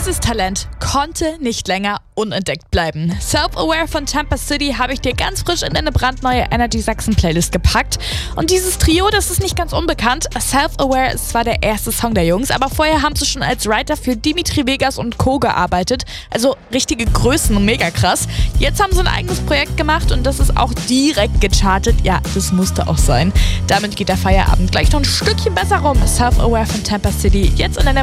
Dieses Talent konnte nicht länger unentdeckt bleiben. Self-Aware von Tampa City habe ich dir ganz frisch in eine brandneue Energy Sachsen Playlist gepackt. Und dieses Trio, das ist nicht ganz unbekannt. Self-Aware ist zwar der erste Song der Jungs, aber vorher haben sie schon als Writer für Dimitri Vegas und Co. gearbeitet. Also richtige Größen, mega krass. Jetzt haben sie ein eigenes Projekt gemacht und das ist auch direkt gechartet. Ja, das musste auch sein. Damit geht der Feierabend gleich noch ein Stückchen besser rum. Self-Aware von Tampa City, jetzt in einer